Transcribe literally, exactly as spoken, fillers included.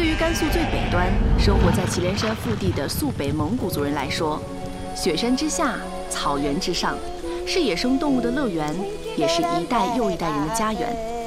对于甘肃最北端、生活在祁连山腹地的肃北蒙古族人来说，雪山之下，草原之上，是野生动物的乐园，也是一代又一代人的家园。